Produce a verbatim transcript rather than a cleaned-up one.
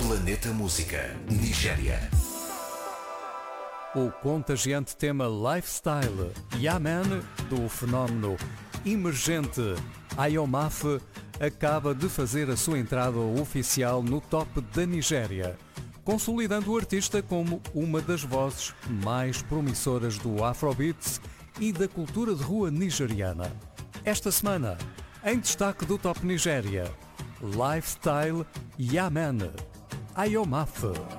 Planeta Música, Nigéria. O contagiante tema Lifestyle, Yeah Man, do fenómeno emergente Ayomaf, acaba de fazer a sua entrada oficial no top da Nigéria, consolidando o artista como uma das vozes mais promissoras do Afrobeats e da cultura de rua nigeriana. Esta semana, em destaque do Top Nigéria, Lifestyle, Yeah Man, Ayomaf.